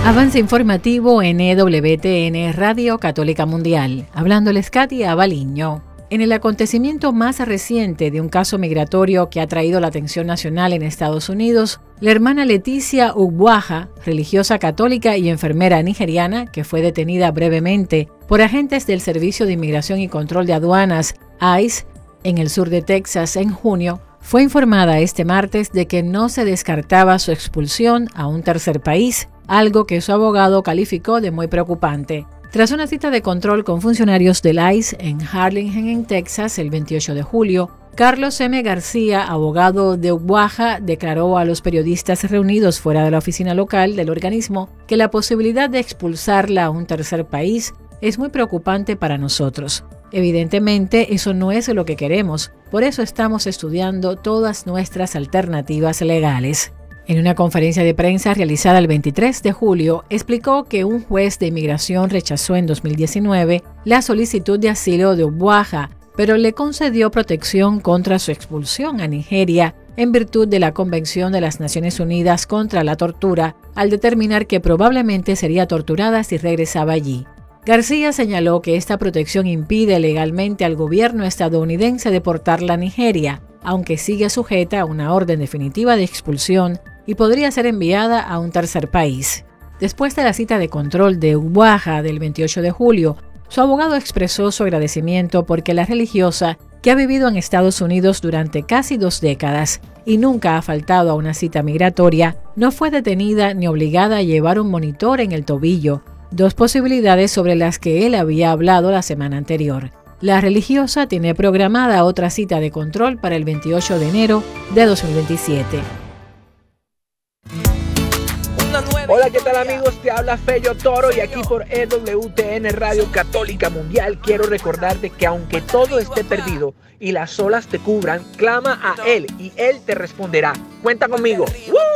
Avance informativo en EWTN Radio Católica Mundial. Hablándoles Katia Abaliño. En el acontecimiento más reciente de un caso migratorio que ha traído la atención nacional en Estados Unidos, la hermana Leticia Ugboaja, religiosa católica y enfermera nigeriana, que fue detenida brevemente por agentes del Servicio de Inmigración y Control de Aduanas, ICE, en el sur de Texas en junio, fue informada este martes de que no se descartaba su expulsión a un tercer país, algo que su abogado calificó de muy preocupante. Tras una cita de control con funcionarios del ICE en Harlingen, en Texas, el 28 de julio, Carlos M. García, abogado de Ugboaja, declaró a los periodistas reunidos fuera de la oficina local del organismo que la posibilidad de expulsarla a un tercer país es muy preocupante para nosotros. Evidentemente, eso no es lo que queremos, por eso estamos estudiando todas nuestras alternativas legales. En una conferencia de prensa realizada el 23 de julio, explicó que un juez de inmigración rechazó en 2019 la solicitud de asilo de Ugboaja, pero le concedió protección contra su expulsión a Nigeria en virtud de la Convención de las Naciones Unidas contra la Tortura, al determinar que probablemente sería torturada si regresaba allí. García señaló que esta protección impide legalmente al gobierno estadounidense deportarla a Nigeria, aunque sigue sujeta a una orden definitiva de expulsión y podría ser enviada a un tercer país. Después de la cita de control de Ugboaja del 28 de julio, su abogado expresó su agradecimiento porque la religiosa, que ha vivido en Estados Unidos durante casi 2 décadas y nunca ha faltado a una cita migratoria, no fue detenida ni obligada a llevar un monitor en el tobillo, 2 posibilidades sobre las que él había hablado la semana anterior. La religiosa tiene programada otra cita de control para el 28 de enero de 2027. Hola, ¿qué tal amigos? Te habla Fello Toro y aquí por EWTN Radio Católica Mundial quiero recordarte que aunque todo esté perdido y las olas te cubran, clama a Él y Él te responderá. Cuenta conmigo. ¡Woo!